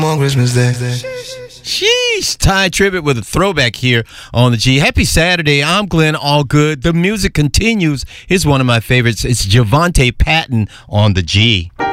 on Christmas Day. Sheesh. Ty Tribbett with a throwback here on the G. Happy Saturday. I'm Glenn Allgood. The music continues. Here's one of my favorites. It's Javante Patton on the G.